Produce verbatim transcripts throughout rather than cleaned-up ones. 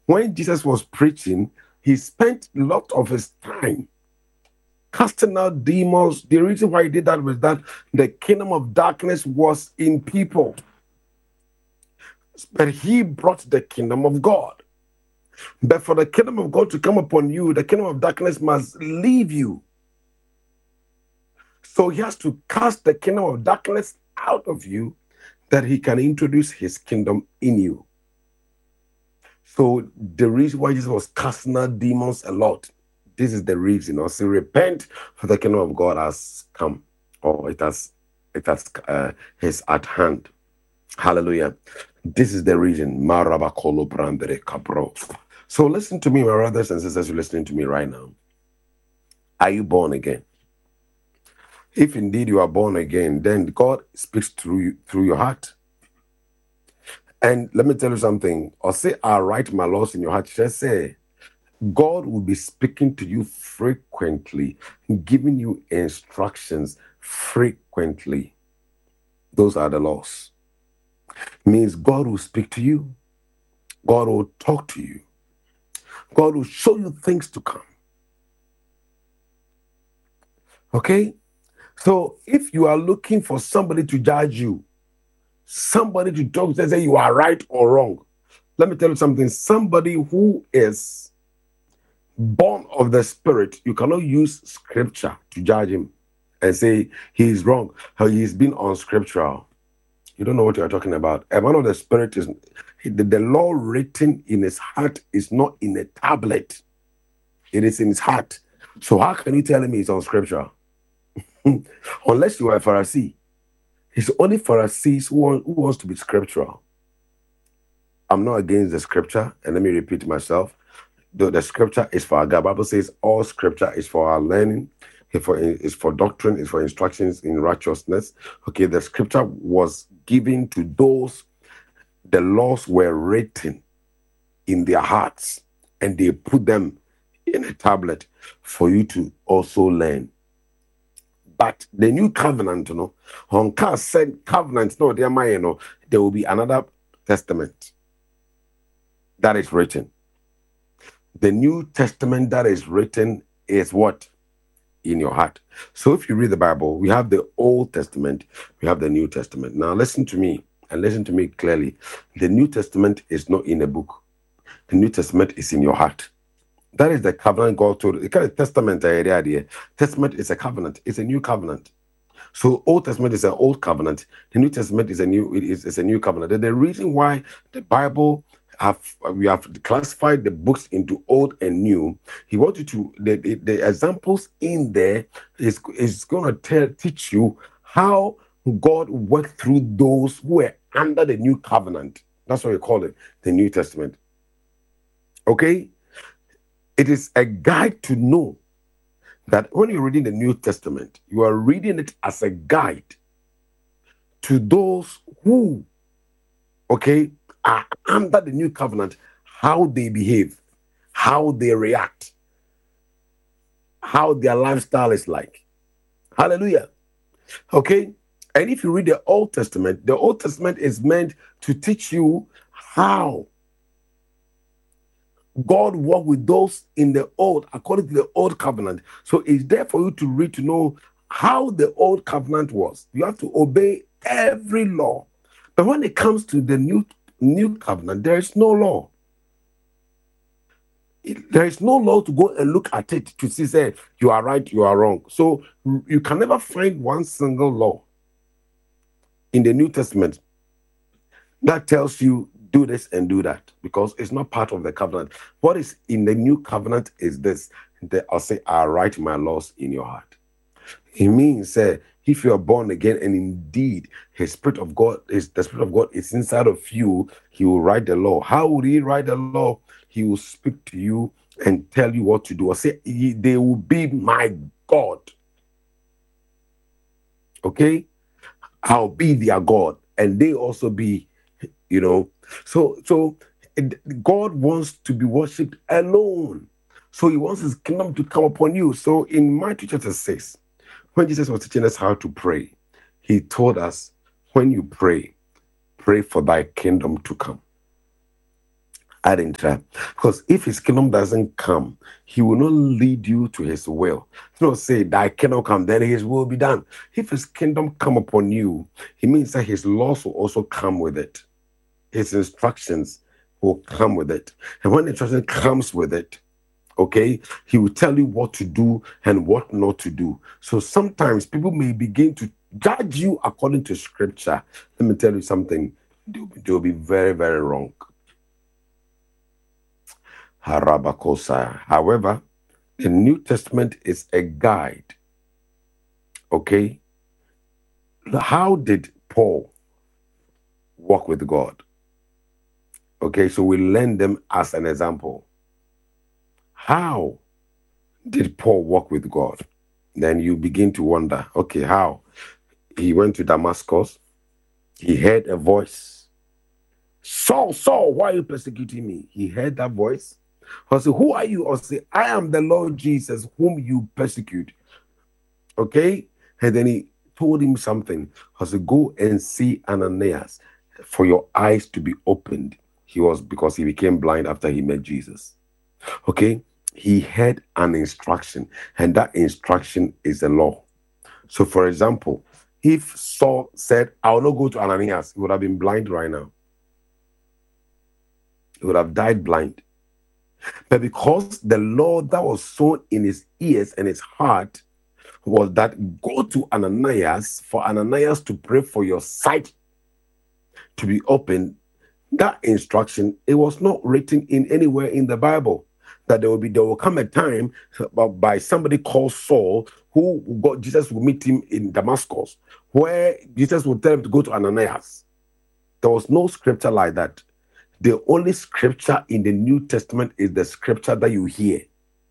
when Jesus was preaching, he spent a lot of his time casting out demons. The reason why he did that was that the kingdom of darkness was in people. But he brought the kingdom of God. But for the kingdom of God to come upon you, the kingdom of darkness must leave you. So he has to cast the kingdom of darkness out of you that he can introduce his kingdom in you. So the reason why Jesus was casting out demons a lot, this is the reason. You know, so repent, for the kingdom of God has come, or it has, it has, uh, is at hand. Hallelujah. This is the reason. So listen to me, my brothers and sisters, you're listening to me right now. Are you born again? If indeed you are born again, then God speaks through you, through your heart. And let me tell you something. Or say, I write my laws in your heart. Just say, God will be speaking to you frequently, giving you instructions frequently. Those are the laws. Means God will speak to you. God will talk to you. God will show you things to come. Okay? So if you are looking for somebody to judge you, somebody to talk to say you are right or wrong, let me tell you something. Somebody who is born of the Spirit, you cannot use scripture to judge him and say he is wrong, how he's been unscriptural. You don't know what you're talking about. A man of the Spirit is the, the law written in his heart is not in a tablet. It is in his heart. So how can you tell him he's unscriptural? Unless you are a Pharisee. It's only Pharisees who, want, who wants to be scriptural. I'm not against the scripture, and let me repeat myself. The, the scripture is for our God. The Bible says all scripture is for our learning, it's for, it's for doctrine, it's for instructions in righteousness. Okay, the scripture was given to those, the laws were written in their hearts, and they put them in a tablet for you to also learn. But the new covenant, you know, on God said covenant, no, there might, you know, there will be another testament that is written. The New Testament that is written is what? In your heart. So if you read the Bible, we have the Old Testament, we have the New Testament. Now listen to me, and listen to me clearly. The New Testament is not in a book. The New Testament is in your heart. That is the covenant God told. The kind of testament idea. Testament is a covenant. It's a new covenant. So Old Testament is an old covenant. The New Testament is a new. It is, is a new covenant. And the reason why the Bible have we have classified the books into old and new. He wants you to the, the, the examples in there is is going to tell teach you how God worked through those who were under the new covenant. That's what we call it, the New Testament. Okay. It is a guide to know that when you're reading the New Testament, you are reading it as a guide to those who, okay, are under the new covenant, how they behave, how they react, how their lifestyle is like. Hallelujah. Okay? And if you read the Old Testament, the Old Testament is meant to teach you how God walked with those in the old, according to the old covenant. So it's there for you to read to know how the old covenant was. You have to obey every law. But when it comes to the new, new covenant, there is no law. It, there is no law to go and look at it to see, say, you are right, you are wrong. So you can never find one single law in the New Testament that tells you do this and do that, because it's not part of the covenant. What is in the new covenant is this, that I'll say, I write my laws in your heart. It means uh, if you are born again and indeed his spirit of God is the spirit of God is inside of you, he will write the law. How would he write the law? He will speak to you and tell you what to do. Or say, they will be my God. Okay? I'll be their God, and they also be, you know. So, so God wants to be worshipped alone. So he wants his kingdom to come upon you. So in Matthew chapter six, when Jesus was teaching us how to pray, he told us, when you pray, pray for thy kingdom to come. I didn't try. Because if his kingdom doesn't come, he will not lead you to his will. It's not say thy kingdom come, then his will be done. If his kingdom come upon you, it means that his laws will also come with it. His instructions will come with it. And when the instruction comes with it, okay, he will tell you what to do and what not to do. So sometimes people may begin to judge you according to scripture. Let me tell you something. They'll be, they'll be very, very wrong. Harabakosa. However, the New Testament is a guide. Okay? How did Paul walk with God? Okay, so we learn them as an example. How did Paul walk with God? Then you begin to wonder, okay, how? He went to Damascus. He heard a voice. Saul, Saul, why are you persecuting me? He heard that voice. I said, who are you? I say, I am the Lord Jesus whom you persecute. Okay? And then he told him something. I said, go and see Ananias for your eyes to be opened. He was, because he became blind after he met Jesus. Okay? He had an instruction, and that instruction is the law. So, for example, if Saul said, I will not go to Ananias, he would have been blind right now. He would have died blind. But because the law that was sown in his ears and his heart was that go to Ananias for Ananias to pray for your sight to be opened, that instruction, it was not written in anywhere in the Bible. That there will be, there will come a time by somebody called Saul who got Jesus will meet him in Damascus, where Jesus will tell him to go to Ananias. There was no scripture like that. The only scripture in the New Testament is the scripture that you hear.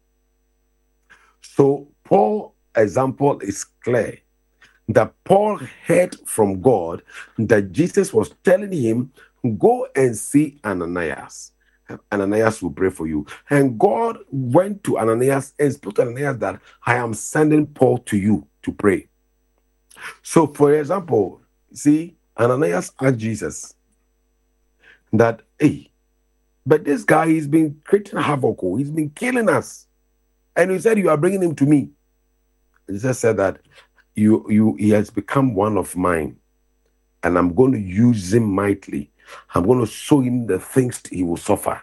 So Paul's example is clear. That Paul heard from God that Jesus was telling him, go and see Ananias. Ananias will pray for you. And God went to Ananias and spoke to Ananias that I am sending Paul to you to pray. So, for example, see, Ananias asked Jesus that, hey, but this guy, he's been creating havoc, he's been killing us. And you said you are bringing him to me. Jesus said that you, you, he has become one of mine, and I'm going to use him mightily. I'm going to show him the things he will suffer.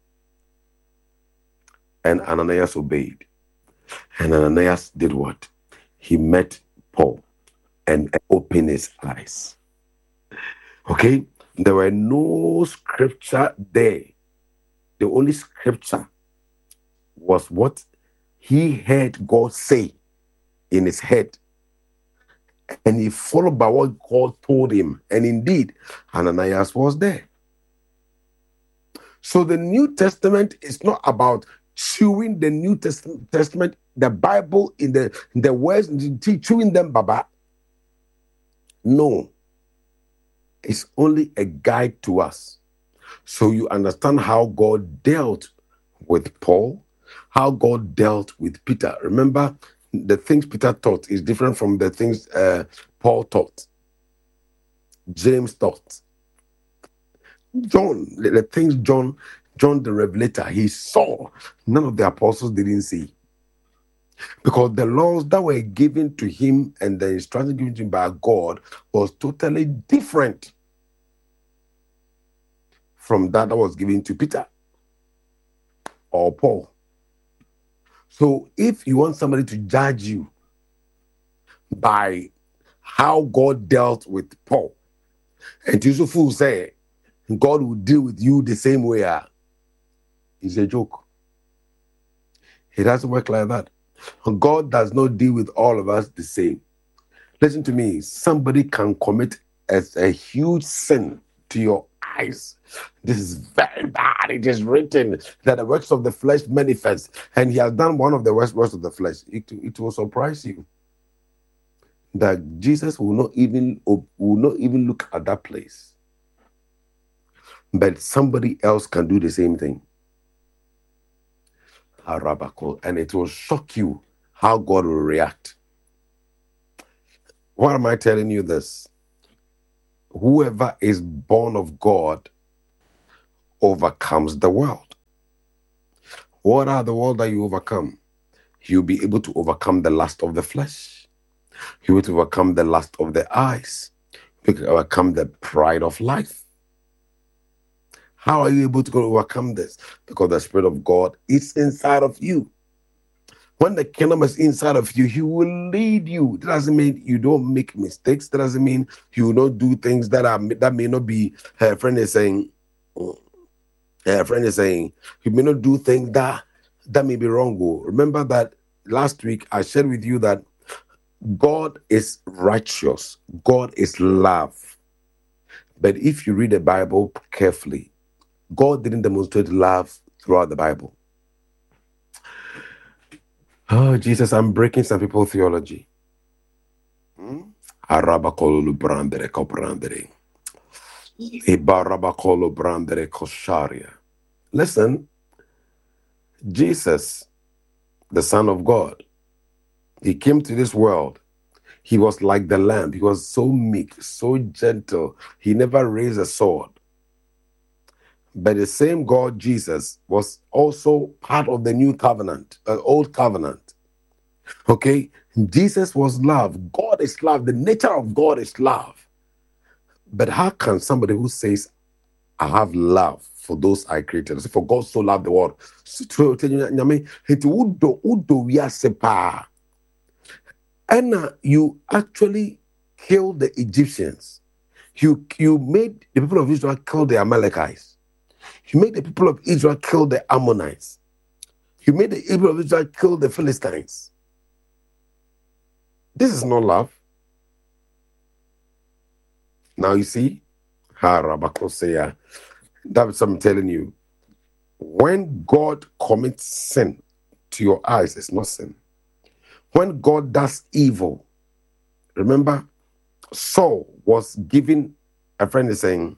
And Ananias obeyed. And Ananias did what? He met Paul and opened his eyes. Okay? There were no scripture there. The only scripture was what he heard God say in his head. And he followed by what God told him. And indeed, Ananias was there. So the New Testament is not about chewing the New Testament, the Bible in the, in the words, chewing them, Baba. No. It's only a guide to us. So you understand how God dealt with Paul, how God dealt with Peter. Remember, the things Peter taught is different from the things uh, Paul taught, James taught. John, the, the things John, John the Revelator, he saw, none of the apostles didn't see. Because the laws that were given to him and the instructions given to him by God was totally different from that that was given to Peter or Paul. So if you want somebody to judge you by how God dealt with Paul, and Yusuf will say, God will deal with you the same way, uh, it's a joke. It doesn't work like that. God does not deal with all of us the same. Listen to me. Somebody can commit as a huge sin to your eyes. This is very bad. It is written that the works of the flesh manifest, and he has done one of the worst works of the flesh. It, it will surprise you that Jesus will not even will not even look at that place, but somebody else can do the same thing. And it will shock you how God will react. Why am I telling you this? Whoever is born of God overcomes the world. What are the world that you overcome? You'll be able to overcome the lust of the flesh. You will overcome the lust of the eyes. You will overcome the pride of life. How are you able to overcome this? Because the Spirit of God is inside of you. When the kingdom is inside of you, He will lead you. That doesn't mean you don't make mistakes. That doesn't mean you will not do things that are that may not be. Her friend is saying, her friend is saying, you may not do things that that may be wrong. Remember that last week I shared with you that God is righteous. God is love. But if you read the Bible carefully, God didn't demonstrate love throughout the Bible. Oh, Jesus, I'm breaking some people's theology. Hmm? Listen, Jesus, the Son of God, He came to this world. He was like the lamb. He was so meek, so gentle. He never raised a sword. But the same God, Jesus, was also part of the new covenant, uh, old covenant. Okay? Jesus was love. God is love. The nature of God is love. But how can somebody who says, I have love for those I created, for God so loved the world, and you actually killed the Egyptians. You, you made the people of Israel kill the Amalekites. You made the people of Israel kill the Ammonites. You made the people of Israel kill the Philistines. This is not love. Now you see, that's what I'm telling you. When God commits sin to your eyes, it's not sin. When God does evil, remember, Saul was given, a friend is saying,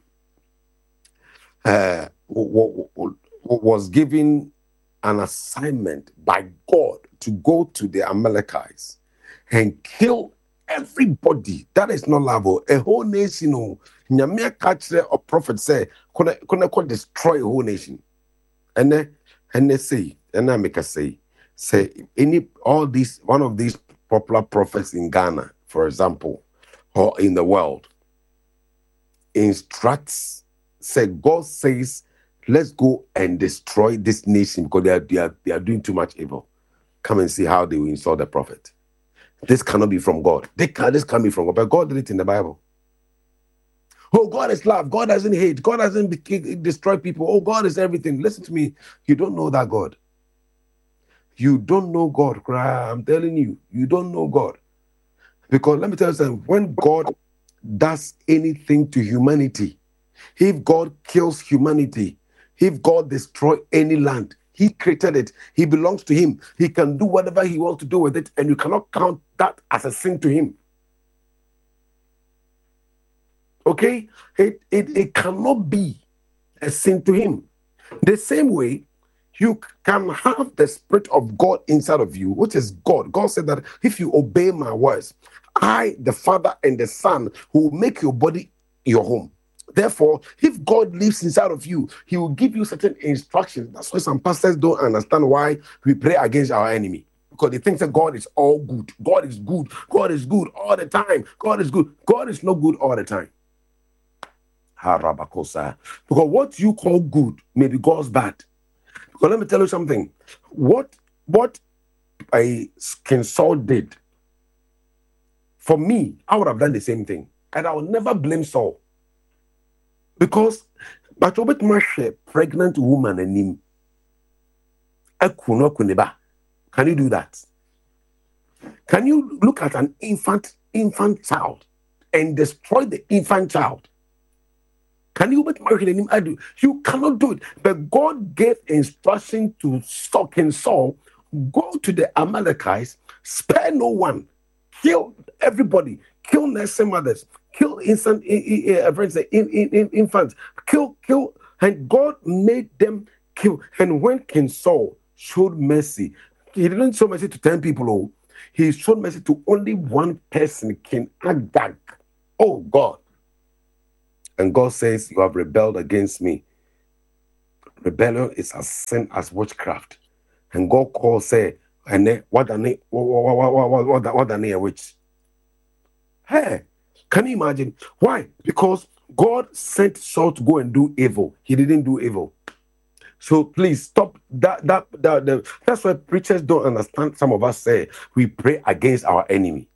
uh, was given an assignment by God to go to the Amalekites and kill everybody. That is not love. A whole nation, oh, Nyame catcher or prophet say, could I destroy a whole nation? And then, and they say, and I make a say, say any all these one of these popular prophets in Ghana, for example, or in the world, instructs, say God says, let's go and destroy this nation because they are, they are, they are doing too much evil. Come and see how they will insult the prophet. This cannot be from God. They can, this can't be from God, but God did it in the Bible. Oh, God is love. God doesn't hate. God doesn't be, destroy people. Oh, God is everything. Listen to me. You don't know that God. You don't know God. I'm telling you, you don't know God. Because let me tell you something. When God does anything to humanity, if God kills humanity, if God destroys any land, He created it. He belongs to Him. He can do whatever He wants to do with it, and you cannot count that as a sin to Him. Okay? It, it, it cannot be a sin to Him. The same way, you can have the Spirit of God inside of you, which is God. God said that if you obey my words, I, the Father and the Son, will make your body your home. Therefore, if God lives inside of you, He will give you certain instructions. That's why some pastors don't understand why we pray against our enemy. Because they think that God is all good. God is good. God is good all the time. God is good. God is not good all the time. Because what you call good may be God's bad. Because let me tell you something. What, what a King Saul did, for me, I would have done the same thing. And I will never blame Saul. Because but obet mashe pregnant woman and him. Can you do that? Can you look at an infant infant child and destroy the infant child? Can you bet marry him? I do. You cannot do it. But God gave instruction to King Saul, go to the Amalekites, spare no one, kill everybody, kill nursing mothers, kill infant, in, in, in, infants, kill, kill, and God made them kill. And when King Saul showed mercy, he didn't show mercy to ten people. Oh, he showed mercy to only one person, King Agag. Oh God. And God says, you have rebelled against me. rebellion is as sin as witchcraft. And God calls say, and then what an what what what what what what an a witch. Hey, can you imagine? Why? Because God sent Saul to go and do evil. He didn't do evil. So please stop that that that the, that's why preachers don't understand. Some of us say we pray against our enemy.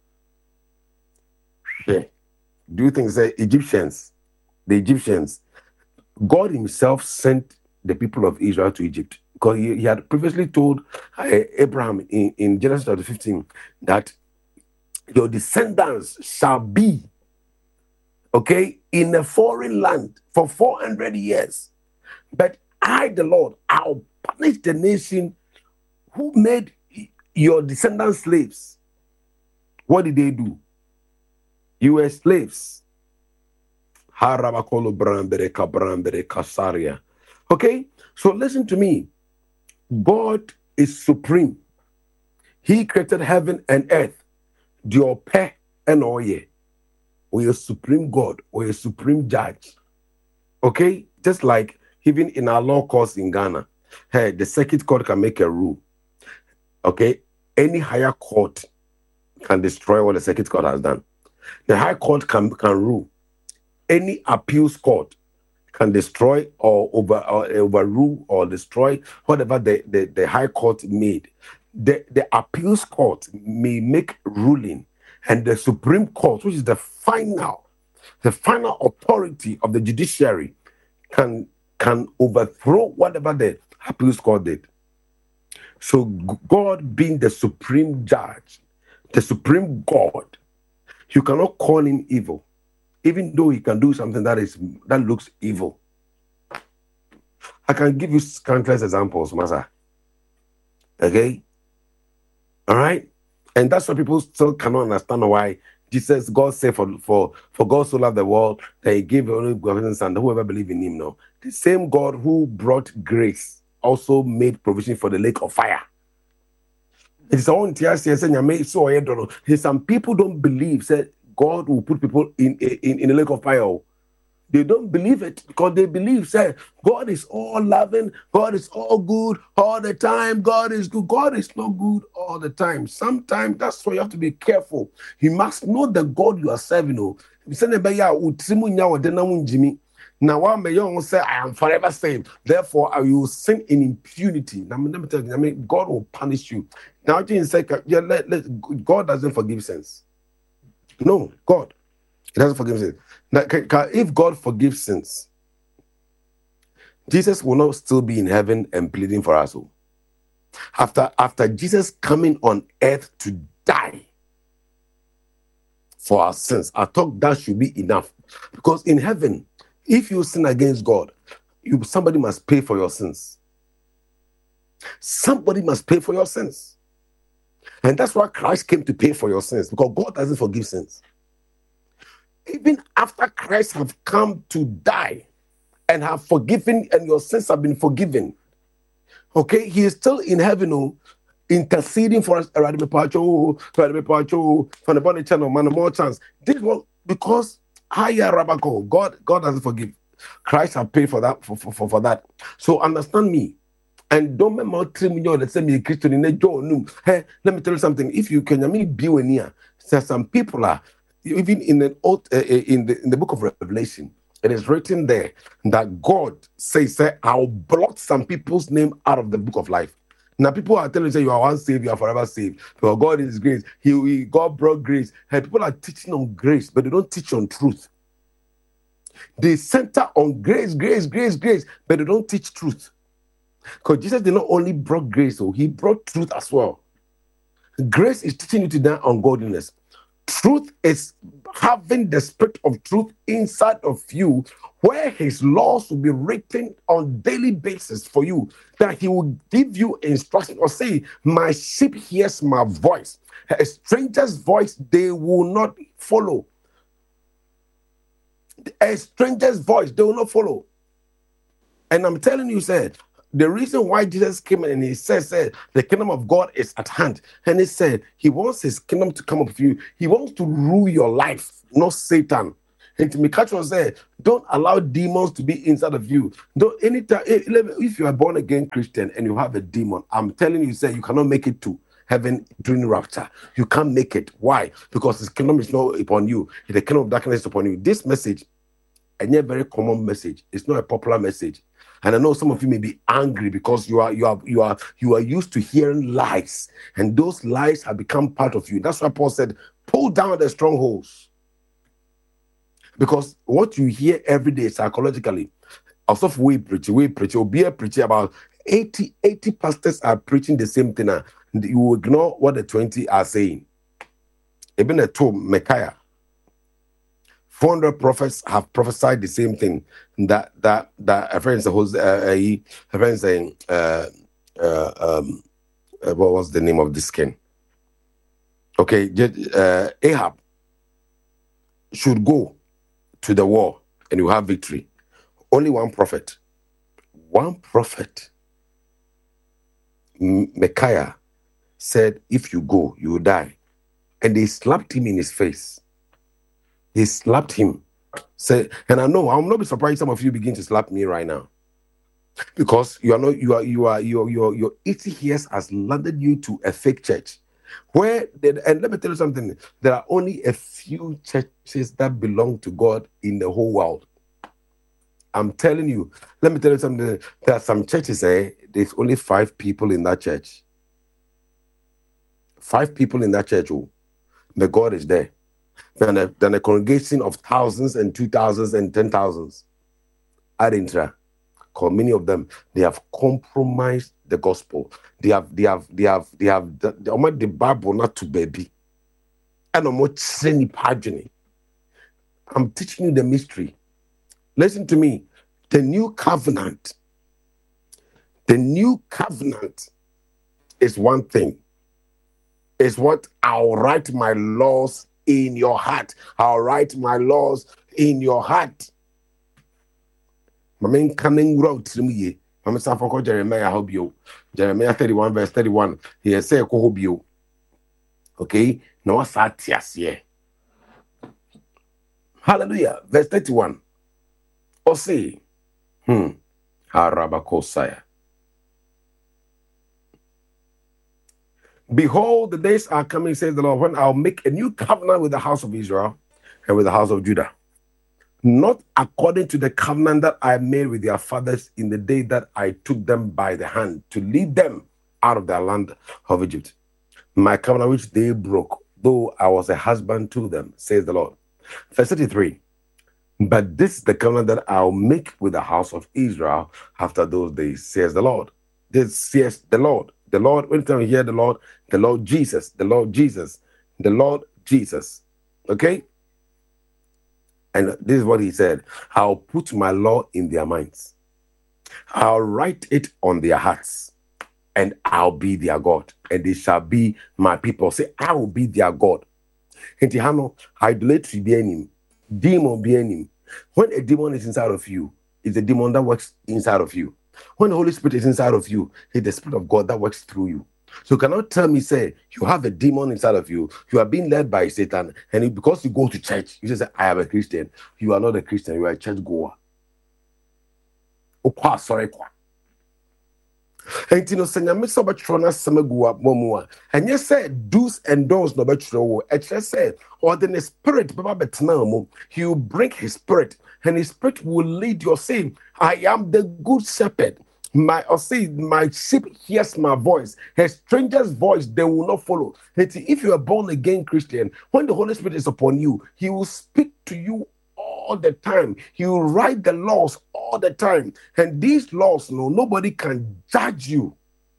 Yeah. Do you think say Egyptians, the Egyptians, God himself sent the people of Israel to Egypt because he, he had previously told uh, Abraham in, in Genesis chapter fifteen that your descendants shall be, okay, in a foreign land for four hundred years. But I, the Lord, I'll punish the nation who made your descendants slaves. What did they do? You were slaves. Okay, so listen to me. God is supreme. He created heaven and earth. Your pet and oye, or your supreme God, or your supreme judge. Okay, just like even in our law courts in Ghana, hey, the circuit court can make a rule. Okay, any higher court can destroy what the circuit court has done. The high court can can rule. Any appeals court can destroy or over or overrule or destroy whatever the, the, the high court made. The, the appeals court may make ruling, and the Supreme Court, which is the final, the final authority of the judiciary, can can overthrow whatever the appeals court did. So God being the supreme judge, the supreme God, you cannot call him evil, even though he can do something that is that looks evil. I can give you countless examples, Master. Okay? All right? And that's why people still cannot understand why Jesus, God said, for for for God so loved the world that he gave only begotten son, whoever believe in him now. The same God who brought grace also made provision for the lake of fire. It's all so some people don't believe that God will put people in, in, in the lake of fire. They don't believe it because they believe that God is all loving, God is all good all the time, God is good. God is not good all the time. Sometimes that's why you have to be careful. You must know the God you are serving. Now, one may young say, I am forever saved. Therefore, I will sin in impunity. Now, let me tell you, I mean, God will punish you. Now, you say, yeah, let, let, God doesn't forgive sins. No, God, He doesn't forgive sins. Now, can, can, if God forgives sins, Jesus will not still be in heaven and pleading for us. After, after Jesus coming on earth to die for our sins, I thought that should be enough. Because in heaven, if you sin against God, you somebody must pay for your sins. Somebody must pay for your sins. And that's why Christ came to pay for your sins, because God doesn't forgive sins. Even after Christ have come to die and have forgiven, and your sins have been forgiven, okay, he is still in heaven, oh, interceding for us. From the body channel, man, more chance. This one, because higher Rabako, God, God doesn't forgive. Christ have paid for that, for, for, for that. So understand me. And don't remember three million that send me a Christian in the door. Hey, let me tell you something. If you can, I mean, be near. Some people are even in the old, uh, in the in the book of Revelation. It is written there that God says, say, I'll blot some people's name out of the book of life. Now people are telling you, say, you are once saved, you are forever saved. Because God is grace. He, he God brought grace. Hey, people are teaching on grace, but they don't teach on truth. They center on grace, grace, grace, grace, but they don't teach truth. Because Jesus did not only brought grace, so he brought truth as well. Grace is teaching you to die on godliness. Truth is having the spirit of truth inside of you, where his laws will be written on daily basis for you, that he will give you instruction or say, my sheep hears my voice. A stranger's voice they will not follow. A stranger's voice they will not follow. And I'm telling you, said, the reason why Jesus came and he says, said, the kingdom of God is at hand. And he said, he wants his kingdom to come up with you. He wants to rule your life, not Satan. And to me, catch was say, don't allow demons to be inside of you. Don't anytime if you are born again Christian and you have a demon, I'm telling you, say you cannot make it to heaven during rapture. You can't make it. Why? Because his kingdom is not upon you. The kingdom of darkness is upon you. This message, and a very common message. It's not a popular message. And I know some of you may be angry because you are you are you are you are used to hearing lies, and those lies have become part of you. That's why Paul said, pull down the strongholds. Because what you hear every day psychologically, also we preach, we preach, or be a preacher about eighty, eighty pastors are preaching the same thing. And you ignore what the twenty are saying. Even a two Micaiah. four hundred prophets have prophesied the same thing. That that that a friend says, uh, a friend saying, uh, uh, um, uh, what was the name of this king? Okay, uh, Ahab should go to the war and you have victory. Only one prophet, one prophet, Micaiah said, "If you go, you will die," and they slapped him in his face. He slapped him. Say, and I know I'm not be surprised some of you begin to slap me right now, because you are not you are you are your your your eighty years has landed you to a fake church, where they, and let me tell you something. There are only a few churches that belong to God in the whole world. I'm telling you. Let me tell you something. There are some churches. Eh, there's only five people in that church. Five people in that church. Oh, the God is there. Than a, than a congregation of thousands and two thousands and ten thousands. Ad intra, because many of them, they have compromised the gospel. They have, they have, they have, they have, they have the, the Bible not to baby. And I'm not saying pagini. I'm teaching you the mystery. Listen to me. The new covenant, the new covenant is one thing. It's what I'll write my laws in your heart. I'll write my laws in your heart. My main coming road to me. I'm a Jeremiah Hobio. Jeremiah thirty-one, verse thirty-one. He has said, Hobio. Okay, no, what's that? Yes, yeah. Hallelujah. Verse thirty-one. Or say, hmm, Harabakosaya. Behold, the days are coming, says the Lord, when I'll make a new covenant with the house of Israel and with the house of Judah. Not according to the covenant that I made with their fathers in the day that I took them by the hand to lead them out of the land of Egypt. My covenant which they broke, though I was a husband to them, says the Lord. Verse thirty-three. But this is the covenant that I'll make with the house of Israel after those days, says the Lord. This says the Lord. The Lord, when you hear the Lord, the Lord Jesus, the Lord Jesus, the Lord Jesus. Okay? And this is what he said. I'll put my law in their minds. I'll write it on their hearts. And I'll be their God. And they shall be my people. Say, I will be their God. Hano, idolatry be him. Demon be him. When a demon is inside of you, it's a demon that works inside of you. When the Holy Spirit is inside of you, it's the Spirit of God that works through you. So you cannot tell me, say, you have a demon inside of you, you are being led by Satan, and because you go to church, you just say, I am a Christian. You are not a Christian, you are a church goer. Oh, sorry. And you know, say, I miss about Trona Samagua Momua. And you said, do's and don'ts no better. And just said, or then the Spirit, he will bring his Spirit, and his Spirit will lead your saying, I am the good shepherd. My or say, my sheep hears my voice. A stranger's voice they will not follow. If you are born again Christian, when the Holy Spirit is upon you, he will speak to you all the time. He will write the laws all the time. And these laws, no, nobody can judge you.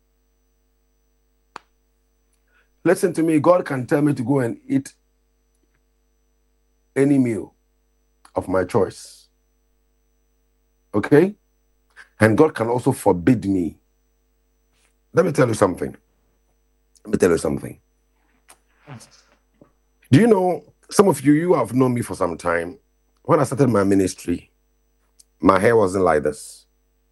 Listen to me, God can tell me to go and eat any meal of my choice. Okay? And God can also forbid me. Let me tell you something. Let me tell you something. Do you know, some of you, you have known me for some time. When I started my ministry, my hair wasn't like this.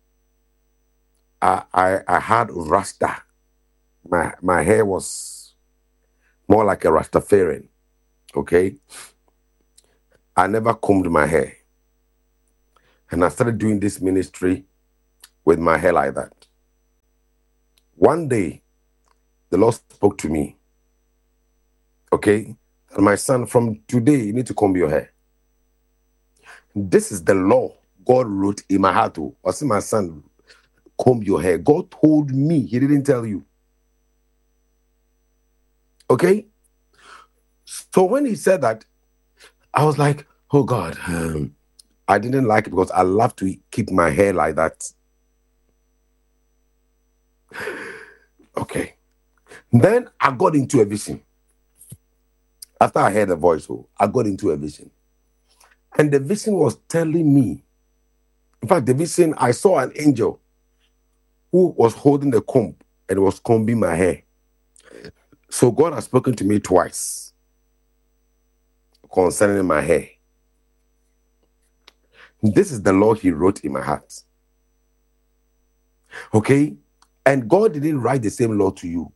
I I, I had Rasta. My, my hair was more like a Rastafarian. Okay? I never combed my hair. And I started doing this ministry with my hair like that. One day, the Lord spoke to me. Okay? And my son, from today, you need to comb your hair. This is the law God wrote in my heart. I see my son, comb your hair. God told me. He didn't tell you. Okay? So when he said that, I was like, oh God, um, I didn't like it because I love to keep my hair like that. Okay. Then I got into a vision. After I heard the voice, oh, I got into a vision. And the vision was telling me, in fact, the vision, I saw an angel who was holding the comb and was combing my hair. So God has spoken to me twice concerning my hair. This is the law he wrote in my heart. Okay? And God didn't write the same law to you.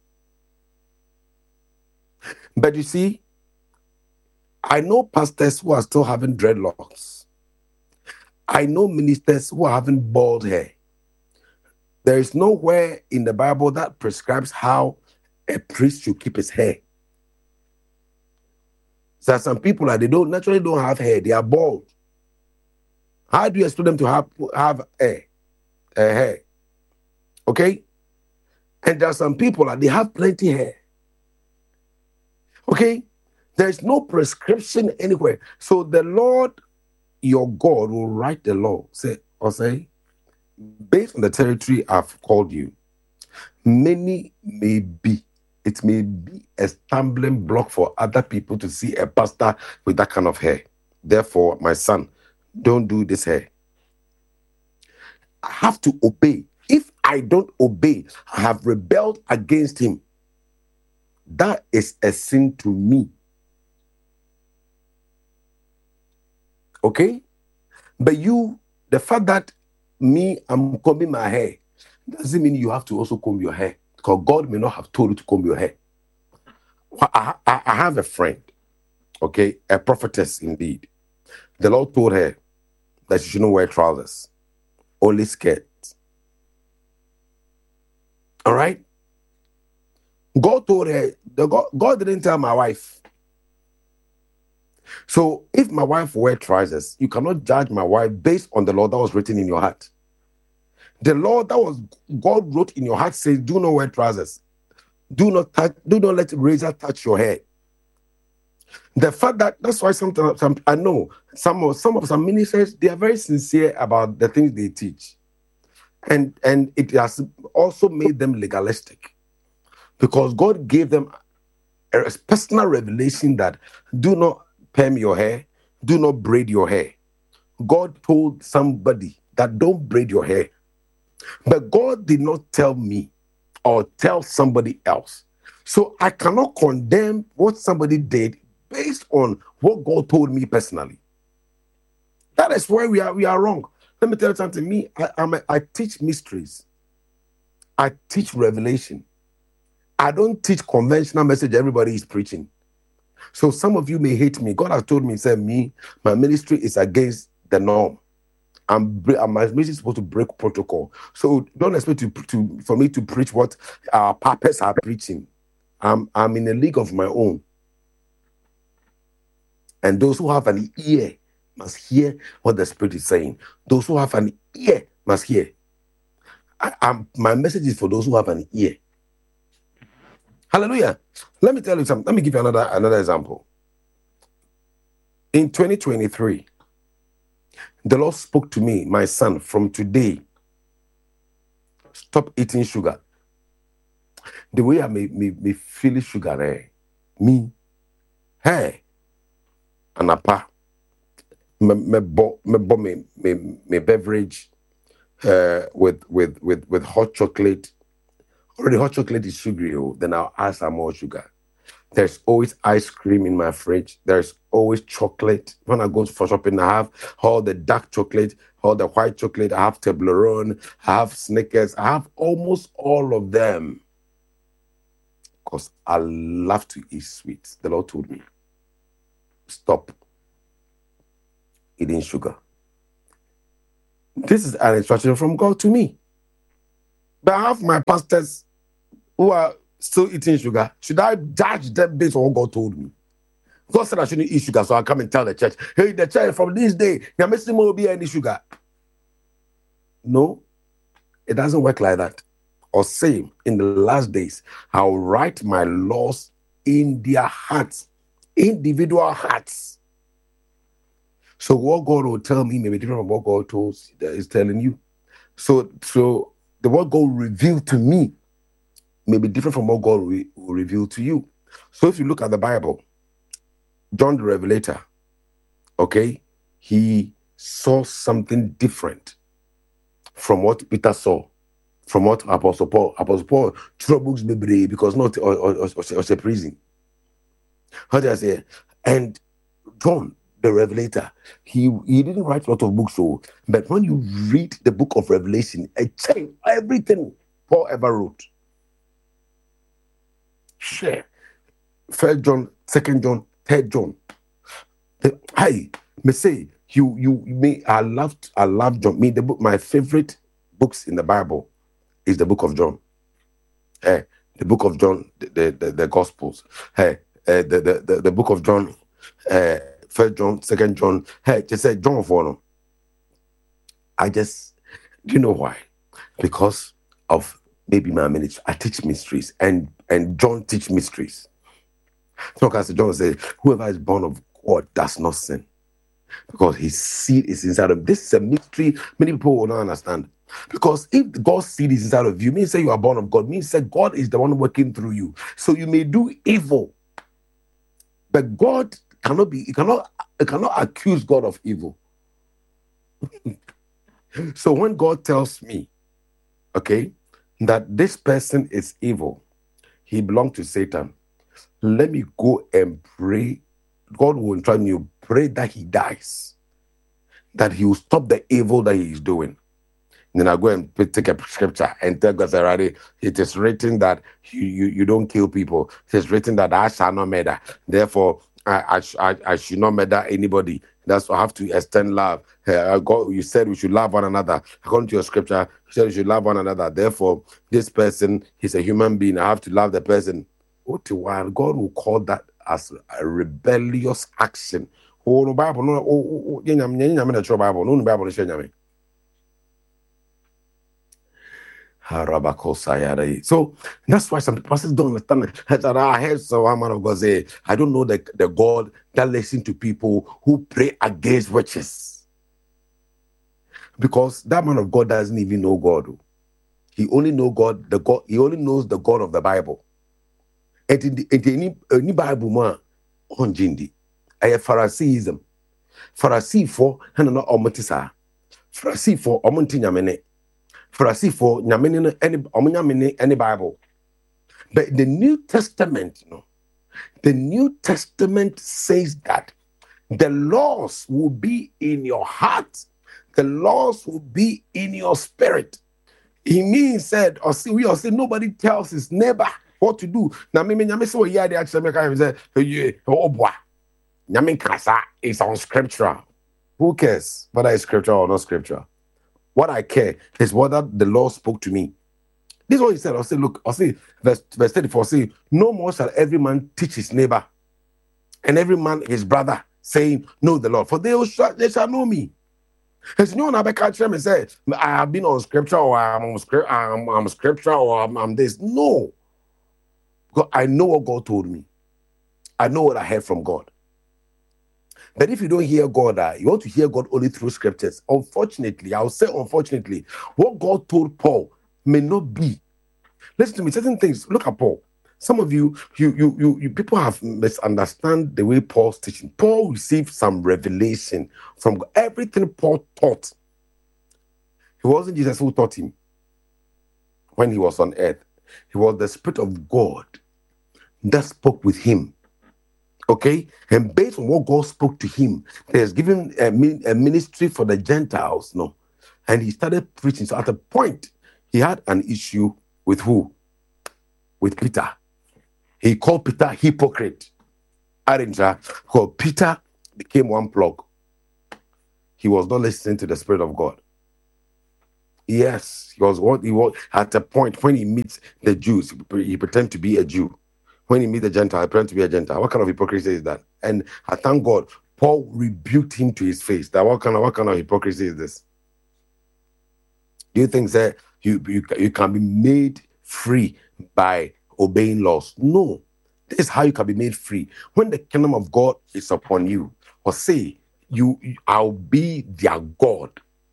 But you see, I know pastors who are still having dreadlocks. I know ministers who are having bald hair. There is nowhere in the Bible that prescribes how a priest should keep his hair. So some people are, they don't naturally don't have hair, they are bald. How do you expect them to have have hair? Uh, hair? Okay? And there are some people that they have plenty hair. Okay? There is no prescription anywhere. So the Lord, your God, will write the law. Say, or say, based on the territory I've called you, many may be, it may be a stumbling block for other people to see a pastor with that kind of hair. Therefore, my son, don't do this hair. I have to obey. If I don't obey, I have rebelled against him. That is a sin to me. Okay? But you, the fact that me, I'm combing my hair, doesn't mean you have to also comb your hair. Because God may not have told you to comb your hair. I, I, I have a friend, okay, a prophetess indeed. The Lord told her that she shouldn't wear trousers, only skirts. All right? God told her, the God, God didn't tell my wife. So if my wife wear trousers, you cannot judge my wife based on the law that was written in your heart. The law that was God wrote in your heart says, do not wear trousers. Do not touch, do not let razor touch your hair. The fact that that's why sometimes some, I know some of some of some ministers, they are very sincere about the things they teach. And and it has also made them legalistic. Because God gave them a personal revelation that do not perm your hair, do not braid your hair. God told somebody that don't braid your hair. But God did not tell me or tell somebody else. So I cannot condemn what somebody did based on what God told me personally. That is where we are we are wrong. Let me tell you something. Me, I, I'm a, I teach mysteries. I teach revelation. I don't teach conventional message everybody is preaching. So some of you may hate me. God has told me, said me, my ministry is against the norm. I'm, I'm my ministry is supposed to break protocol. So don't expect to, to for me to preach what our pastors are preaching. I'm I'm in a league of my own. And those who have an ear must hear what the Spirit is saying. Those who have an ear must hear. I, I'm, my message is for those who have an ear. Hallelujah. Let me tell you something. Let me give you another, another example. In twenty twenty-three, the Lord spoke to me, my son, from today, stop eating sugar. The way I may, may, may feel sugar, eh? Me, hey, anapa, me me bo me bo me me, me beverage, uh, with with with with hot chocolate. Already hot chocolate is sugary, oh, then I'll add some more sugar. There's always ice cream in my fridge. There's always chocolate. When I go for shopping, I have all the dark chocolate, all the white chocolate. I have Toblerone, I have Snickers. I have almost all of them. Because I love to eat sweets. The Lord told me, stop. eating sugar. This is an instruction from God to me. But I have my pastors who are still eating sugar. Should I judge them based on what God told me? God said I shouldn't eat sugar, so I come and tell the church, hey, the church from this day, you're missing will be any sugar. No, it doesn't work like that. Or same, in the last days, I'll write my laws in their hearts, individual hearts. So what God will tell me may be different from what God told, is telling you. So, so the what God revealed to me may be different from what God will, will reveal to you. So if you look at the Bible, John the Revelator, okay, he saw something different from what Peter saw, from what Apostle Paul, Apostle Paul, troubles me because not or, or, or, or a prison. How do I say? And John the Revelator, he he didn't write a lot of books, so but when you read the book of Revelation, it changed everything Paul ever wrote. Share. First John, Second John, Third John. The, hey, me say you you me. I loved I love John. Me the book. My favorite books in the Bible is the book of John. Hey, the book of John, the the, the, the Gospels. Hey, uh, the, the the the book of John. Uh, First John, Second John. Hey, just say John for them. I just, do you know why? Because of maybe my ministry. I teach mysteries, and and John teach mysteries. So, as John said, whoever is born of God does not sin, because his seed is inside of him. This is a mystery many people will not understand. Because if God's seed is inside of you, means say you are born of God, means that God is the one working through you. So you may do evil, but God cannot be, you cannot, you cannot accuse God of evil. So when God tells me, okay, that this person is evil, he belongs to Satan, let me go and pray. God will try me to pray that he dies, that he will stop the evil that he is doing. Then I go and take a scripture and tell God already, it is written that you, you, you don't kill people. It is written that I shall not murder. Therefore, I I, I, I should not murder anybody. That's why I have to extend love. Uh, God, you said we should love one another. According to your scripture, you said we should love one another. Therefore, this person is a human being. I have to love the person. What a while God will call that as a rebellious action. Oh, no Bible, no, oh, oh, oh, Bible, no Bible, no So that's why some pastors don't understand it. I heard some man of God say, I don't know the, the God that listens to people who pray against witches. Because that man of God doesn't even know God. He only know God, the God, he only knows the God of the Bible. And in the any any Bible man on Jindi, a Phariseeism. Pharisee for Hanana Omotisa. Pharisee for Omontinyamene. Pharisee for Nyamene any Omonyamene any Bible. But the New Testament, you know, the New Testament says that the laws will be in your heart, the laws will be in your spirit. He means said, or see, we all say nobody tells his neighbor what to do. Now, me, me, me, so yeah, they actually make I say, oh boy, Nyamin Kasa is on scripture. Who cares whether it's scripture or not scripture? What I care is whether the Lord spoke to me. This is what he said. I'll say, look, I'll say, verse, verse thirty-four, say, no more shall every man teach his neighbor, and every man his brother, saying, know the Lord, for they, will, they shall know me. Because no one ever catch them and say, I have been on scripture, or I'm on scripture, I'm, I'm scripture, or I'm, I'm this. No. God, I know what God told me. I know what I heard from God. But if you don't hear God, uh, you want to hear God only through scriptures. Unfortunately, I'll say unfortunately, what God told Paul may not be. Listen to me, certain things. Look at Paul. Some of you, you, you, you, you people have misunderstood the way Paul's teaching. Paul received some revelation from God. Everything Paul taught. It wasn't Jesus who taught him when he was on earth. It was the Spirit of God that spoke with him. Okay? And based on what God spoke to him, he has given a, a ministry for the Gentiles. No. And he started preaching. So at a point, he had an issue with who? With Peter. He called Peter hypocrite. Because Peter became one plug. he was not listening to the Spirit of God. Yes, he was what he was at a point when he meets the Jews, he pretends to be a Jew. When he meets the Gentile, he pretends to be a Gentile. What kind of hypocrisy is that? And I thank God, Paul rebuked him to his face. That what kind of what kind of hypocrisy is this? Do you think that you, you, you can be made free by obeying laws? No. This is how you can be made free. When the kingdom of God is upon you, or say, you, I'll be their God.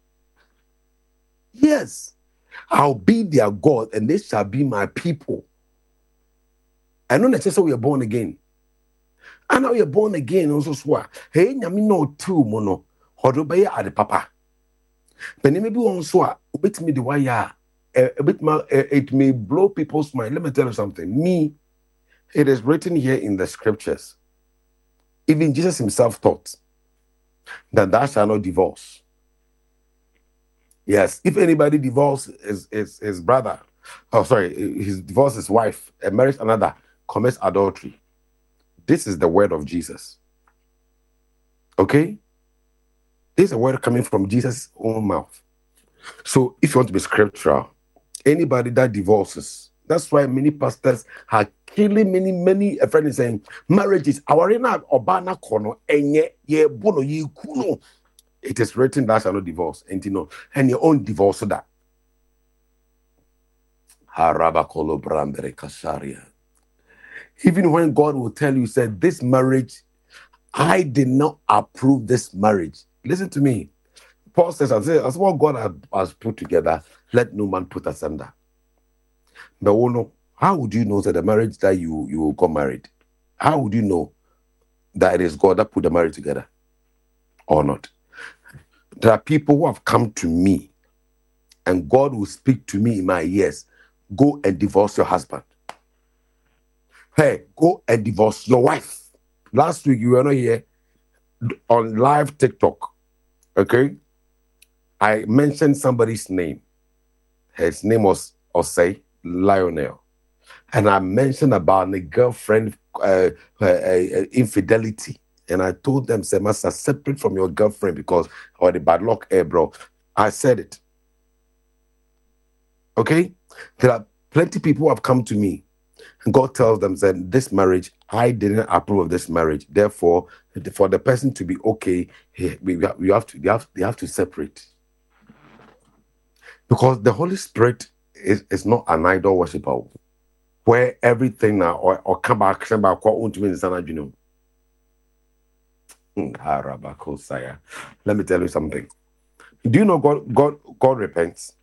Yes, I'll be their God, and they shall be my people. I know necessarily we are born again. And now you're born again, also swear. Hey, Yami no two mono, Hodobaya at the papa. But maybe on swear, bit me the wire, a bit more, it may blow people's mind. Let me tell you something. Me, it is written here in the scriptures. Even Jesus himself taught that thou shalt not divorce. Yes, if anybody divorces his, his, his brother, oh sorry, his divorce his wife and marries another, commits adultery. This is the word of Jesus. Okay? This is a word coming from Jesus' own mouth. So if you want to be scriptural, anybody that divorces, that's why many pastors are killing many, many a friend is saying, marriages, awarina obana kono, enye ye bono ye kuno. It is written that shall not divorce, and you know, and your own divorce that. Even when God will tell you, said, this marriage, I did not approve this marriage. Listen to me. Paul says, as what God has put together, let no man put asunder. But oh no, how would you know that the marriage that you, you got married? How would you know that it is God that put the marriage together or not? There are people who have come to me and God will speak to me in my ears. Go and divorce your husband. Hey, go and divorce your wife. Last week, you were not here on live TikTok. Okay? I mentioned somebody's name. His name was Osei Lionel. And I mentioned about the girlfriend uh, uh, uh, infidelity. And I told them, say, Master, separate from your girlfriend because, or the bad luck, eh, bro. I said it. Okay? There are plenty of people who have come to me. And God tells them that this marriage, I didn't approve of this marriage. Therefore, for the person to be okay, we have to, they have, they have to separate. Because the Holy Spirit is, is not an idol worshiper where everything now or, or come back, come back, you know. Let me tell you something. Do you know God God God repents?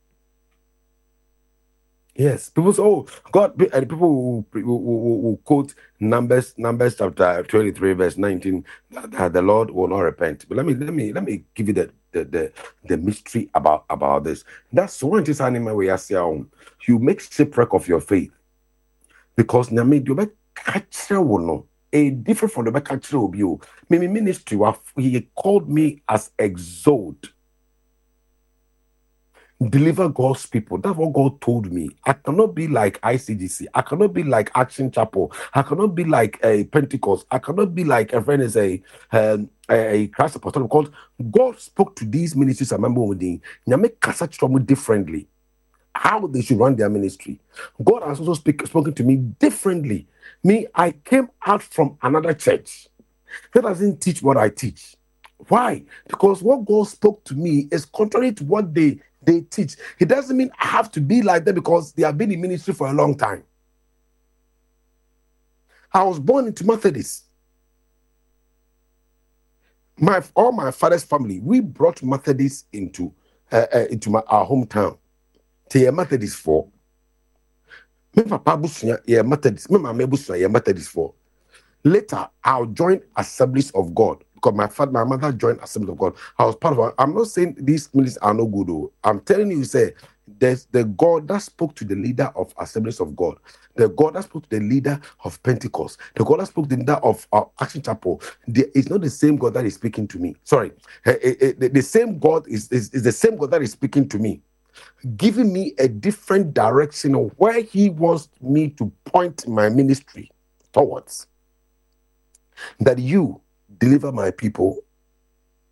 Yes. People say, oh, God, and people who, who, who, who quote Numbers, Numbers chapter twenty-three, verse nineteen, that, that the Lord will not repent. But let me let me let me give you the the the, the mystery about, about this. That's one thing I my way I say you make shipwreck of your faith. Because Nyame, you make catch no. A different from the back of you. My ministry, he called me as exalt. Deliver God's people. That's what God told me. I cannot be like I C G C. I cannot be like Action Chapel. I cannot be like a Pentecost. I cannot be like a friend is a um, a Christ apostle. Because God spoke to these ministries. I remember with the Nyame Kasa Chomu differently. How they should run their ministry. God has also speak, spoken to me differently. Me, I came out from another church that doesn't teach what I teach. Why? Because what God spoke to me is contrary to what they, they teach. It doesn't mean I have to be like them because they have been in ministry for a long time. I was born into Methodist. My all my father's family, we brought Methodist into uh, uh, into my, our hometown. To Methodist for. Me papa busunya ye Methodist. Me mama busunya ye Methodist for. Later, I'll join Assemblies of God because my father, my mother joined Assemblies of God. I was part of it. I'm not saying these ministries are no good. Though. I'm telling you, say there's the God that spoke to the leader of Assemblies of God, the God that spoke to the leader of Pentecost, the God that spoke to the leader of uh, Action Chapel. The, it's not the same God that is speaking to me. Sorry, uh, uh, uh, the, the same God is, is is the same God that is speaking to me, giving me a different direction of where He wants me to point my ministry towards. That you deliver my people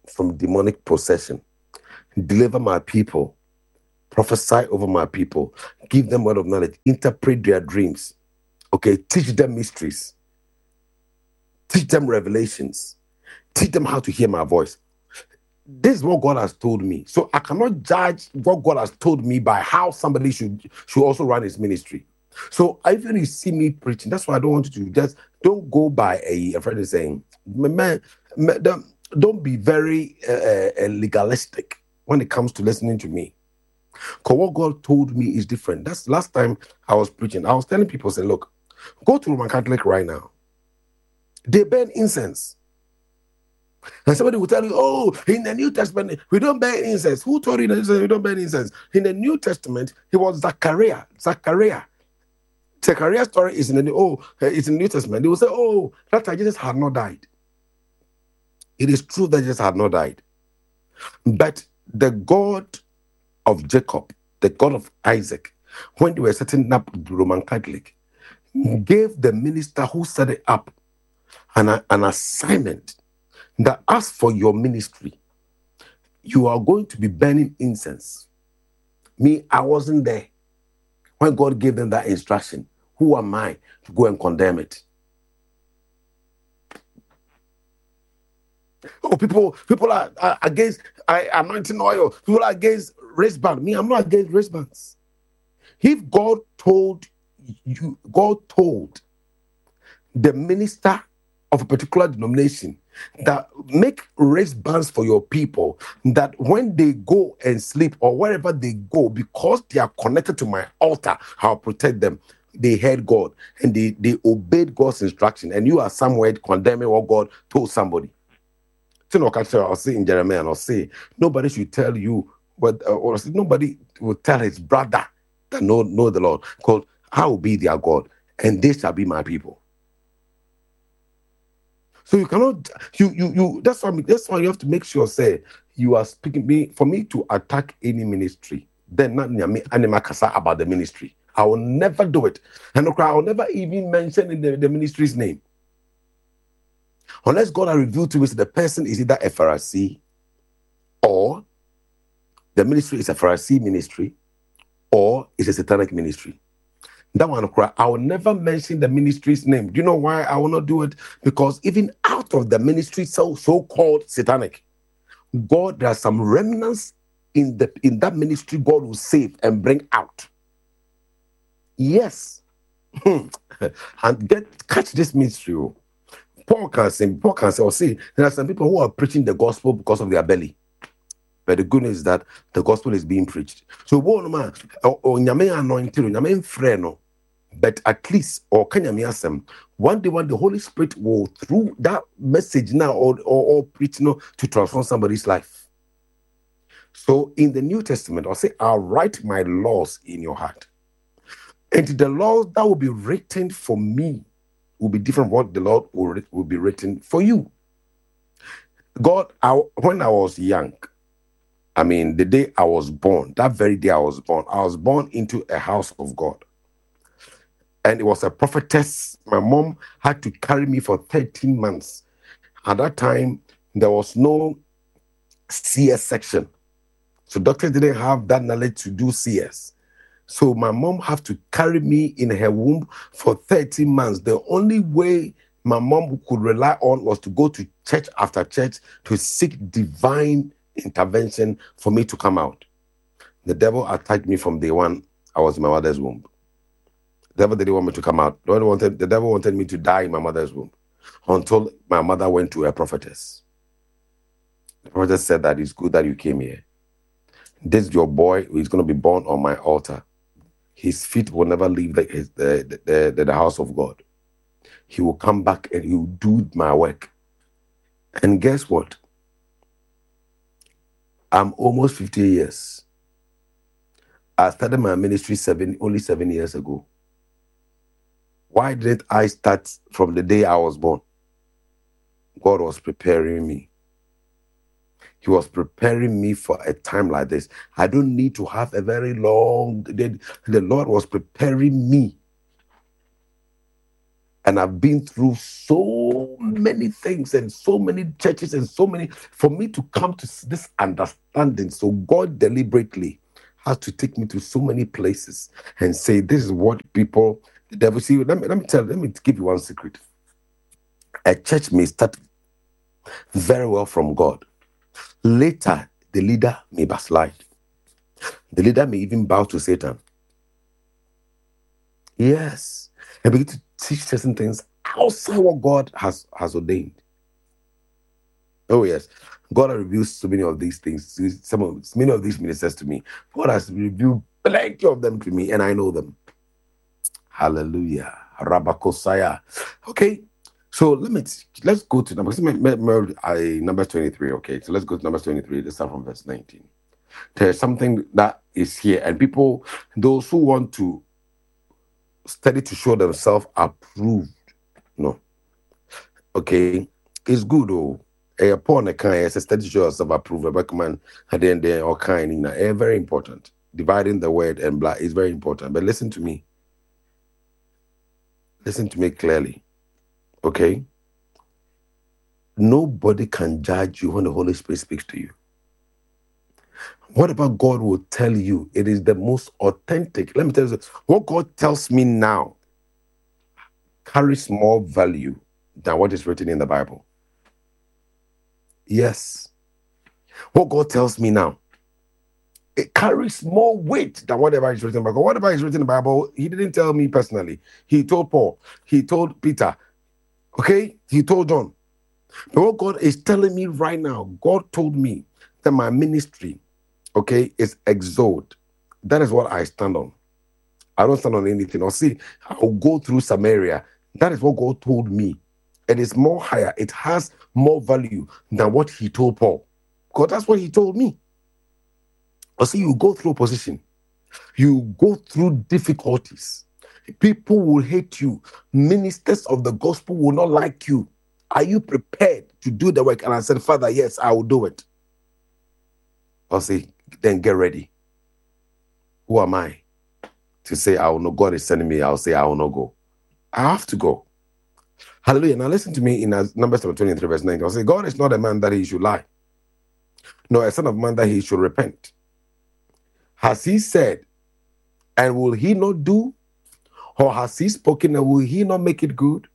from demonic possession, deliver my people, prophesy over my people, give them word of knowledge, interpret their dreams, okay, teach them mysteries, teach them revelations, teach them how to hear my voice. This is what God has told me. So I cannot judge what God has told me by how somebody should, should also run his ministry. So even you see me preaching, that's why I don't want you to just, don't go by a, a friend is saying, man, man, don't, don't be very uh, uh, legalistic when it comes to listening to me. Because what God told me is different. That's last time I was preaching. I was telling people, say, look, go to Roman Catholic right now. They burn incense. And somebody will tell you, oh, in the New Testament, we don't burn incense. Who told you that we don't burn incense? In the New Testament, he was Zachariah. Zachariah. Zachariah's story is in the oh, it's in the New Testament. They will say, oh, that Jesus had not died. It is true that Jesus had not died. But the God of Jacob, the God of Isaac, when they were setting up the Roman Catholic, gave the minister who set it up an, an assignment that as for your ministry, you are going to be burning incense. Me, I wasn't there when God gave them that instruction. Who am I to go and condemn it? Oh, people, people are, are against I, anointing oil. People are against wristband. Me, I'm not against wristbands. If God told you, God told the minister of a particular denomination that make wristbands for your people, that when they go and sleep or wherever they go, because they are connected to my altar, I'll protect them. They heard God and they, they obeyed God's instruction, and you are somewhere condemning what God told somebody. I'll say in Jeremiah, and I'll say, nobody should tell you, what, uh, or nobody will tell his brother that know, know the Lord, because I will be their God, and they shall be my people. So you cannot, you, you, you, that's why, that's why you have to make sure, say, you are speaking me, for me to attack any ministry, then not me animakasa about the ministry. I will never do it. And I will never even mention in the, the ministry's name. Unless God has revealed to me the person is either a Pharisee or the ministry is a Pharisee ministry or it's a satanic ministry. That one, I will never mention the ministry's name. Do you know why I will not do it? Because even out of the ministry, so so-called satanic, God, there are some remnants in the in that ministry God will save and bring out. Yes. And get catch this ministry. Paul can say, Paul can say, or see, there are some people who are preaching the gospel because of their belly. But the good news is that the gospel is being preached. So, one man, or Nyame anointed, Nyame freno, but at least, or Kanyame asem, one day when the Holy Spirit will, through that message now, or, or, or preach now, to transform somebody's life. So, in the New Testament, I'll say, I'll write my laws in your heart. And the laws that will be written for me will be different from what the Lord will, will be written for you. God, I, when I was young, I mean, the day I was born, that very day I was born, I was born into a house of God. And it was a prophetess. My mom had to carry me for thirteen months. At that time, there was no C S section. So doctors didn't have that knowledge to do C S. So my mom had to carry me in her womb for thirteen months. The only way my mom could rely on was to go to church after church to seek divine intervention for me to come out. The devil attacked me from day one. I was in my mother's womb. The devil didn't want me to come out. The devil wanted, the devil wanted me to die in my mother's womb until my mother went to a prophetess. The prophetess said that it's good that you came here. This is your boy who is going to be born on my altar. His feet will never leave the, the, the, the, the house of God. He will come back and he will do my work. And guess what? I'm almost fifty years. I started my ministry seven, only seven years ago. Why didn't I start from the day I was born? God was preparing me. He was preparing me for a time like this. I don't need to have a very long... The, the Lord was preparing me. And I've been through so many things and so many churches and so many, for me to come to this understanding. So God deliberately has to take me to so many places and say, this is what people, the devil, see, let me, let me tell, let me give you one secret. A church may start very well from God. Later, the leader may backslide. The leader may even bow to Satan. Yes. And begin to teach certain things outside what God has, has ordained. Oh, yes. God has revealed so many of these things. Some of many of these ministers to me. God has revealed plenty of them to me, and I know them. Hallelujah. Rabakosaya. Okay. So let me let's go to number number twenty-three. Okay, so let's go to number twenty-three. Let's start from verse nineteen. There's something that is here, and people, those who want to study to show themselves approved, no. Okay, it's good though. Upon a kind, it's a study to show yourself approved. A recommend, and then they all kind, you know, very important. Dividing the word and blood is very important. But listen to me. Listen to me clearly. Okay? Nobody can judge you when the Holy Spirit speaks to you. Whatever God will tell you, it is the most authentic. Let me tell you this. What God tells me now carries more value than what is written in the Bible. Yes. What God tells me now, it carries more weight than whatever is written in the Bible. Whatever is written in the Bible, he didn't tell me personally. He told Paul. He told Peter. Okay? He told John. But what God is telling me right now, God told me that my ministry, okay, is exalt. That is what I stand on. I don't stand on anything. Or see, I'll go through Samaria. That is what God told me. It is more higher. It has more value than what he told Paul. Because that's what he told me. Or see, you go through opposition. You go through difficulties. People will hate you. Ministers of the gospel will not like you. Are you prepared to do the work? And I said, Father, yes, I will do it. I'll say, then get ready. Who am I to say I will not? God is sending me. I'll say I will not go. I have to go. Hallelujah. Now listen to me in Numbers twenty-three, verse nineteen. I'll say, God is not a man that he should lie, nor a son of man that he should repent. Has he said, and will he not do? Or has he spoken, and will he not make it good?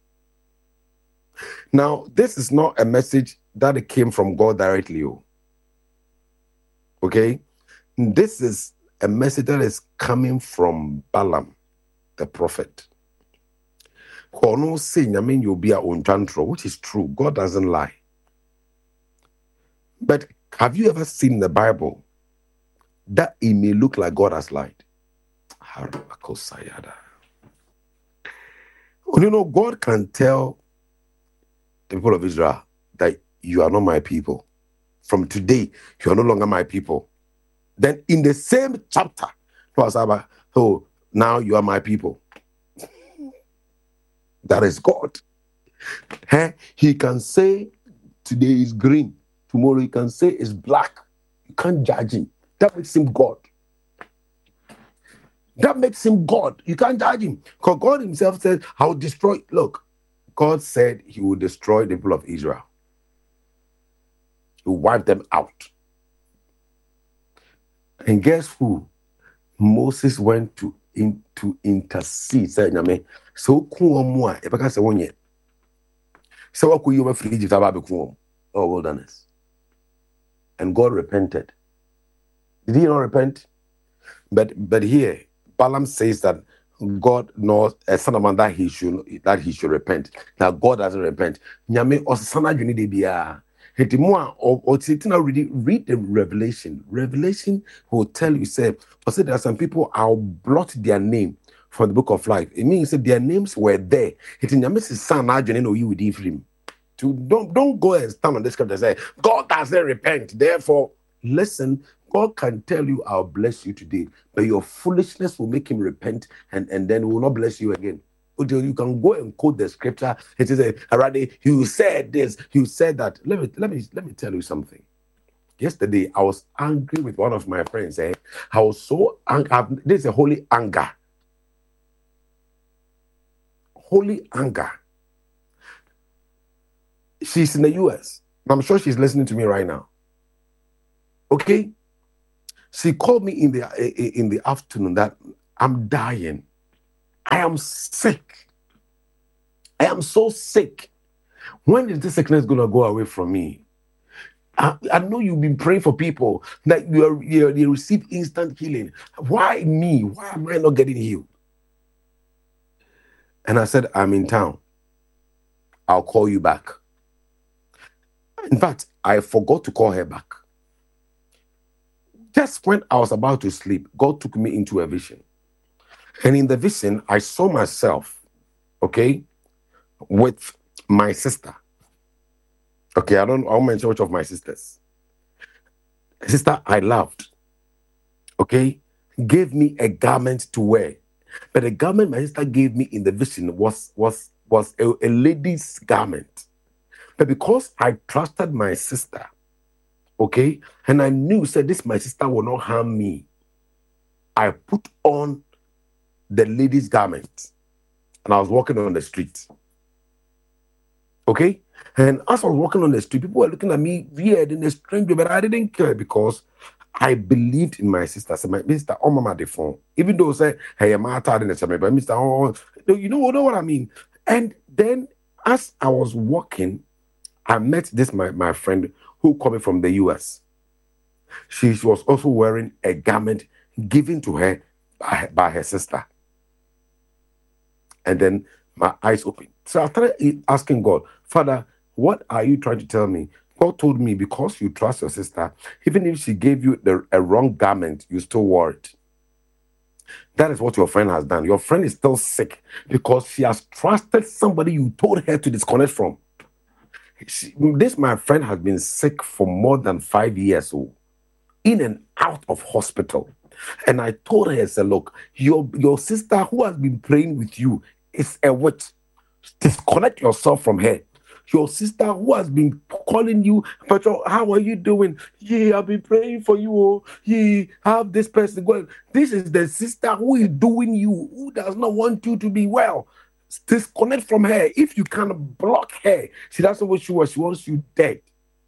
Now, this is not a message that it came from God directly. Okay? This is a message that is coming from Balaam, the prophet. Which is true. God doesn't lie. But have you ever seen in the Bible that it may look like God has lied? You know, God can tell the people of Israel that you are not my people. From today, you are no longer my people. Then in the same chapter, oh, now you are my people. That is God. Hey, he can say today is green. Tomorrow he can say it's black. You can't judge him. That makes him God. That makes him God. You can't judge him. Because God himself said, I will destroy. Look, God said he will destroy the people of Israel. He will wipe them out. And guess who? Moses went to in, to intercede. Say, so kuomwa. If I can say one year. So what could you free Egypt about the wilderness? And God repented. Did he not repent? But but here, Balaam says that God knows a son of man that he should that he should repent. Now God doesn't repent. Nyame osana dwene de bia. Heti mo a o read the Revelation. Revelation will tell you say, I said there are some people I'll blot their name from the book of life. It means that their names were there. Heti nyame se san na dwene no you with him. To don't don't go and stand on this scripture and say God doesn't repent. Therefore, listen. God can tell you, I'll bless you today, but your foolishness will make him repent, and, and then will not bless you again. You can go and quote the scripture. It is a already. You said this. You said that. Let me let me let me tell you something. Yesterday, I was angry with one of my friends. Eh? I was so angry. This is a holy anger. holy anger. She's in the U S. I'm sure she's listening to me right now. Okay? She called me in the in the afternoon that I'm dying. I am sick. I am so sick. When is this sickness going to go away from me? I, I know you've been praying for people that you are you, you receive instant healing. Why me? Why am I not getting healed? And I said, I'm in town. I'll call you back. In fact, I forgot to call her back. Just when I was about to sleep, God took me into a vision. And in the vision, I saw myself, okay, with my sister. Okay, I don't, I won't mention which of my sisters. Sister I loved, okay, gave me a garment to wear. But the garment my sister gave me in the vision was, was, was a, a lady's garment. But because I trusted my sister, okay, and I knew, said this my sister will not harm me, I put on the lady's garment and I was walking on the street. Okay? And as I was walking on the street, people were looking at me weird in a strange way, but I didn't care because I believed in my sister. I said, my sister, oh, mama, the phone. Even though I said, hey, I'm out in the but Mister Oh, you know, you know what I mean? And then as I was walking, I met this my, my friend who coming from the U S. She was also wearing a garment given to her by, by her sister. And then my eyes opened. So I started asking God, Father, what are you trying to tell me? God told me, because you trust your sister, even if she gave you the, a wrong garment, you still wore it. That is what your friend has done. Your friend is still sick because she has trusted somebody you told her to disconnect from. She, this, my friend, has been sick for more than five years old, in and out of hospital. And I told her, I said, look, your, your sister who has been praying with you is a witch. Disconnect yourself from her. Your sister who has been calling you, but how are you doing? Yeah, I've been praying for you. Oh, yeah, have this person going. This is the sister who is doing you, who does not want you to be well. Disconnect from her. If you can block her, she doesn't want you. She wants you dead.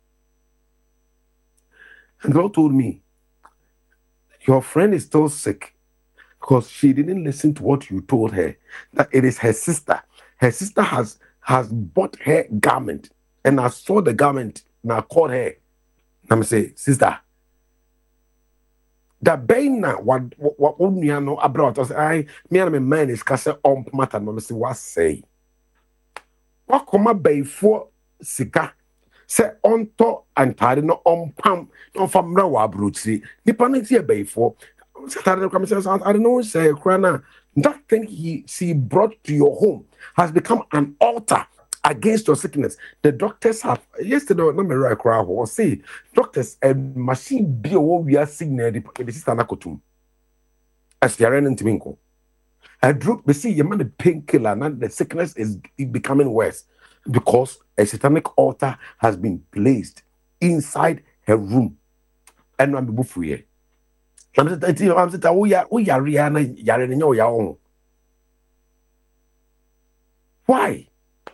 And God told me, your friend is still sick because she didn't listen to what you told her. That it is her sister. Her sister has has bought her garment, and I saw the garment and I called her. And I say, sister, the baina what what what you know abroad. I say, I me and my man is case on matter. I say, what say? What come bay for sika? Say on to antare no on pam no famra wa abrochi. Nipa na see bay for. I don't know say krana. That thing he she brought to your home has become an altar against your sickness. The doctors have yesterday. No me right crowd or say doctors a machine be what we are seeing the the sister nakotum. As they are running to minko. I drop we see your man the painkiller and the sickness is becoming worse because a satanic altar has been placed inside her room. And I'm be for here. I'm saying, I'm saying, oh yeah, oh yeah, Rihanna, Yaren, no, ya own. Why?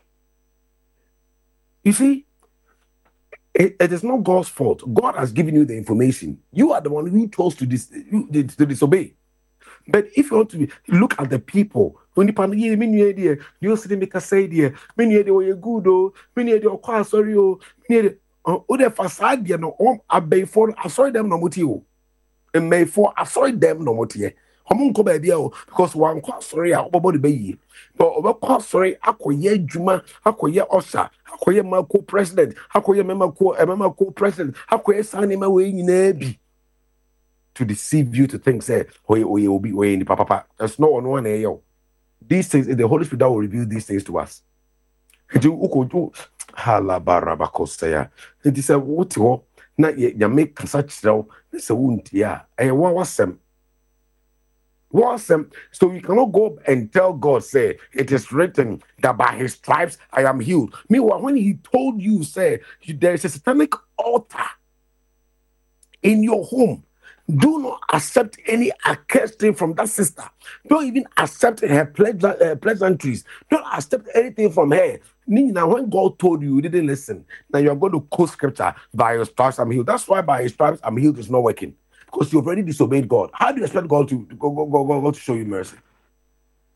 You see, it, it is not God's fault. God has given you the information. You are the one who chose to, dis, to disobey. But if you want to look at the people, when you pan ye, many idea, you see make a say idea, many idea, you're good, oh, many idea, oh, sorry, oh, many idea, oh, the facade, you know, um, I bay for, I saw them no motive. And may for I saw them no motive. Homun ko baby o because one kwa sorry a obody be but obekwa sorry akoye adwuma akoye osa akoye mako president akoye memako memako president akoye sanima we nyina bi to deceive you to think say oye oye obi oye ni papa. That's not on one yo. These things, the Holy Spirit that will reveal these things to us. Eju uko hala barabakosaya. It is a what you na ya make kasa chiro this a wunti ya e wa wasem wasem. So you cannot go and tell God, say it is written that by his stripes I am healed. Meanwhile, when he told you, say there is a satanic altar in your home Do not accept any accursed thing from that sister. Don't even accept her pleasant, uh, pleasantries. Don't accept anything from her. Now, when God told you, you didn't listen. Now you're going to quote scripture, by your stripes I'm healed. That's why by his stripes I'm healed is not working. Because you already disobeyed God. How do you expect God to, go, go, go, go, go to show you mercy?